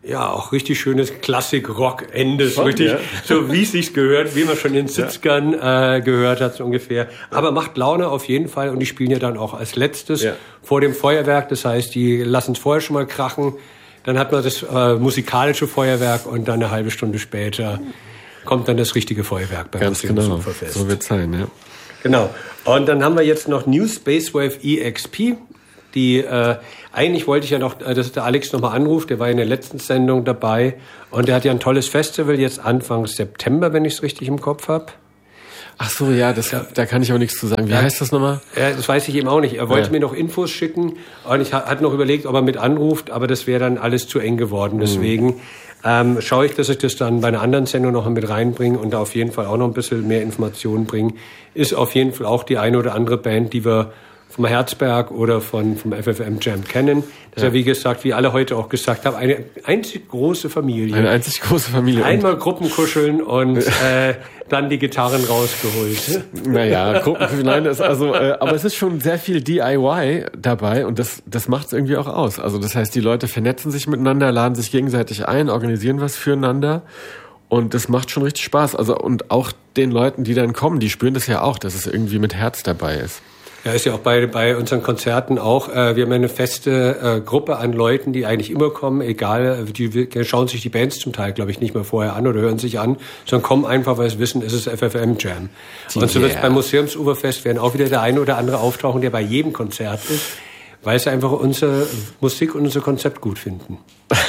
Ja, auch richtig schönes Klassik-Rock-Ende, so richtig, so wie es sich gehört, wie man schon in Sitzkern gehört hat, so ungefähr. Aber macht Laune auf jeden Fall und die spielen ja dann auch als letztes vor dem Feuerwerk. Das heißt, die lassen es vorher schon mal krachen, dann hat man das musikalische Feuerwerk und dann eine halbe Stunde später kommt dann das richtige Feuerwerk beim Museumsuferfest. So wird's sein, ja. Genau. Und dann haben wir jetzt noch New Spacewave EXP. Die eigentlich wollte ich ja noch, dass der Alex nochmal anruft, der war in der letzten Sendung dabei und der hat ja ein tolles Festival jetzt Anfang September, wenn ich es richtig im Kopf habe. Ach so, ja, da kann ich aber nichts zu sagen. Wie heißt das nochmal? Ja, das weiß ich eben auch nicht. Er wollte mir noch Infos schicken und ich hatte noch überlegt, ob er mit anruft, aber das wäre dann alles zu eng geworden. Deswegen schaue ich, dass ich das dann bei einer anderen Sendung noch mit reinbringe und da auf jeden Fall auch noch ein bisschen mehr Informationen bringe. Ist auf jeden Fall auch die eine oder andere Band, die wir vom Herzberg oder vom FFM Jam kennen. Das ist ja, wie gesagt, wie alle heute auch gesagt haben, eine einzig große Familie. Eine einzig große Familie. Einmal Gruppenkuscheln und dann die Gitarren rausgeholt. Naja, nein, aber es ist schon sehr viel DIY dabei und das macht es irgendwie auch aus. Also das heißt, die Leute vernetzen sich miteinander, laden sich gegenseitig ein, organisieren was füreinander. Und das macht schon richtig Spaß. Also und auch den Leuten, die dann kommen, die spüren das ja auch, dass es irgendwie mit Herz dabei ist. Ja, ist ja auch bei unseren Konzerten auch. Wir haben ja eine feste Gruppe an Leuten, die eigentlich immer kommen, egal, die schauen sich die Bands zum Teil, glaube ich, nicht mehr vorher an oder hören sich an, sondern kommen einfach, weil sie wissen, es ist FFM Jam. Und so wird es beim Museumsuferfest werden auch wieder der eine oder andere auftauchen, der bei jedem Konzert ist, weil sie einfach unsere Musik und unser Konzept gut finden.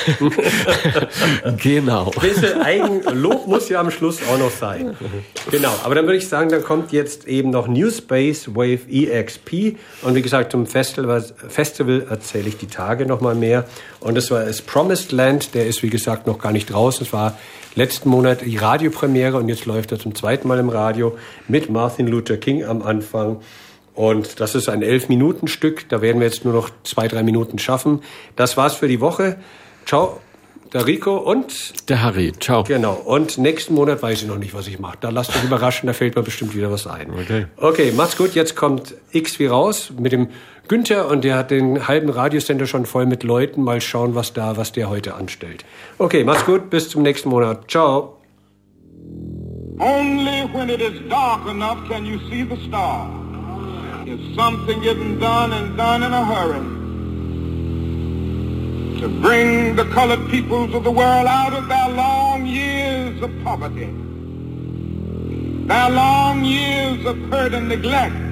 Genau. Ein bisschen Eigenlob muss ja am Schluss auch noch sein. Genau, aber dann würde ich sagen, dann kommt jetzt eben noch New Spacewave EXP und wie gesagt, zum Festival erzähle ich die Tage noch mal mehr. Und das war das Promised Land, der ist wie gesagt noch gar nicht draußen. Es war letzten Monat die Radiopremiere und jetzt läuft er zum zweiten Mal im Radio mit Martin Luther King am Anfang. Und das ist ein 11-Minuten-Stück. Da werden wir jetzt nur noch 2-3 Minuten schaffen. Das war's für die Woche. Ciao, der Rico und der Harry. Ciao. Genau. Und nächsten Monat weiß ich noch nicht, was ich mache. Da lasst euch überraschen, da fällt mir bestimmt wieder was ein. Okay, macht's gut. Jetzt kommt X wie raus mit dem Günther und der hat den halben Radiosender schon voll mit Leuten. Mal schauen, was der heute anstellt. Okay, macht's gut. Bis zum nächsten Monat. Ciao. Only when it is dark enough can you see the stars. Is something getting done and done in a hurry to bring the colored peoples of the world out of their long years of poverty, their long years of hurt and neglect,